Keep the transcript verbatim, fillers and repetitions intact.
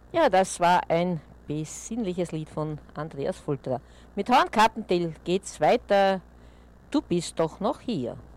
Ja, das war ein besinnliches Lied von Andreas Fulterer. Mit Horn Carpendale geht's weiter. Du bist doch noch hier.